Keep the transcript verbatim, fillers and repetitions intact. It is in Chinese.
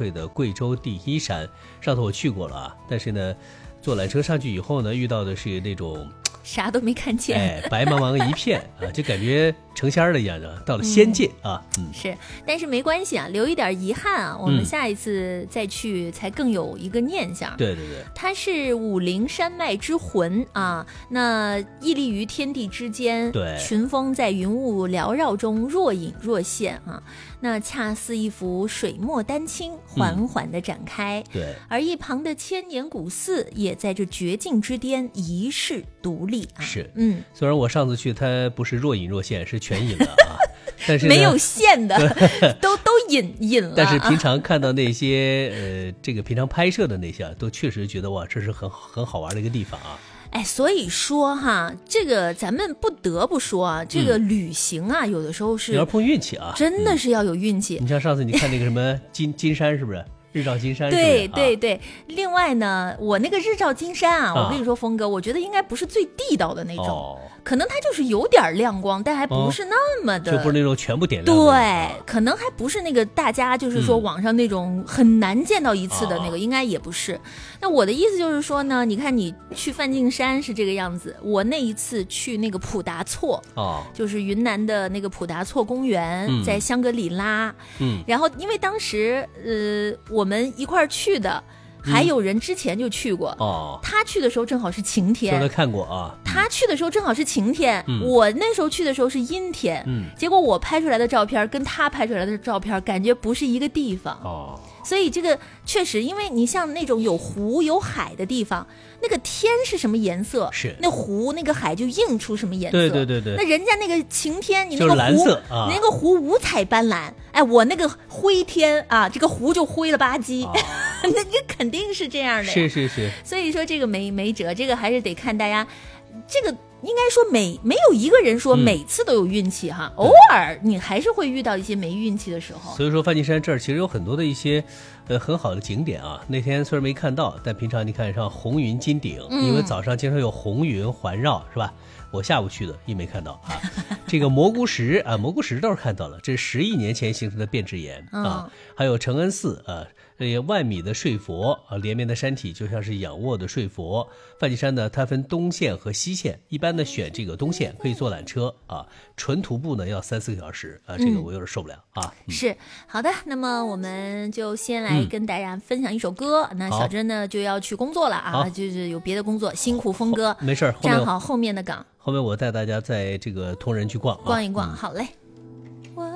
愧的贵州第一山。上头我去过了啊，但是呢，坐缆车上去以后呢，遇到的是那种啥都没看见， 哎，白茫茫一片啊，就感觉成仙了一样的，到了仙界、嗯、啊。嗯， 是，但是没关系啊，留一点遗憾啊，我们下一次再去才更有一个念想。 嗯、对对对， 它是武陵山脉之魂啊，那屹立于天地之间， 对， 群峰在云雾缭绕中若隐若现啊。那恰似一幅水墨丹青，缓缓地展开、 嗯。对， 而一旁的千年古寺也在这绝境之巅遗世独立啊。 是， 嗯， 虽然我上次去它不是若隐若现，是全隐了啊，但是没有现的，都都隐隐了。 但是平常看到那些呃，这个平常拍摄的那些，都确实觉得哇，这是很很好玩的一个地方啊。 哎，所以说哈，这个咱们不得不说啊，这个旅行啊，嗯、有的时候是你要碰运气啊， 真的是要有运气。 嗯、你像上次你看那个什么金金山是不是？日照金山是不是？ 对对对、啊。另外呢，我那个日照金山啊，啊我跟你说，峰哥，我觉得应该不是最地道的那种。哦，可能它就是有点亮光，但还不是那么的， 哦、就不是那种全部点亮。 对、啊，可能还不是那个大家就是说网上那种很难见到一次的那个，嗯、应该也不是。那我的意思就是说呢，你看你去梵净山是这个样子，我那一次去那个普达措，哦，就是云南的那个普达措公园，嗯、在香格里拉，嗯，然后因为当时呃我们一块儿去的。还有人之前就去过、嗯、哦，他去的时候正好是晴天， 说他看过啊。 他去的时候正好是晴天、嗯，我那时候去的时候是阴天，嗯，结果我拍出来的照片跟他拍出来的照片感觉不是一个地方哦。所以这个确实，因为你像那种有湖有海的地方，那个天是什么颜色， 是那湖那个海就映出什么颜色。 对对对对。 那人家那个晴天，你那个湖， 就是蓝色啊、 你那个湖五彩斑斓，哎，我那个灰天啊，这个湖就灰了吧唧，啊、那这肯定是这样的呀。 是是是。 所以说这个没没辙，这个还是得看大家，这个。应该说每没有一个人说每次都有运气哈、嗯，偶尔你还是会遇到一些没运气的时候。 所以说梵净山这儿其实有很多的一些呃很好的景点啊。那天虽然没看到，但平常你看上红云金顶、嗯，因为早上经常有红云环绕，是吧？我下午去的也没看到啊。这个蘑菇石啊，蘑菇石倒是看到了，这是十亿年前形成的变质岩、嗯、啊。还有承恩寺啊。这万米的睡佛啊，连绵的山体就像是仰卧的睡佛。梵净山呢，它分东线和西线，一般呢选这个东线，可以坐缆车啊，纯徒步呢要三四个小时啊，这个我有点受不了、嗯、啊。 是好的，那么我们就先来跟大家分享一首歌。嗯、那小珍呢就要去工作了啊，就是有别的工作，辛苦峰哥。 没事， 站好后面的岗。 后面我带大家在这个同仁去逛、啊， 逛一逛、嗯。好嘞。